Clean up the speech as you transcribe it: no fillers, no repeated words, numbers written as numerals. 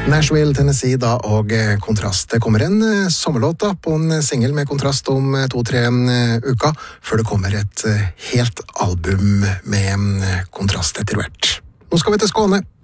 Nashville, Tennessee da, og Kontrast. Det kommer en sommerlåt da, på en single med Kontrast om 2-3 uker, før det kommer et helt album med Kontrast etter hvert. Nå skal vi til Skåne.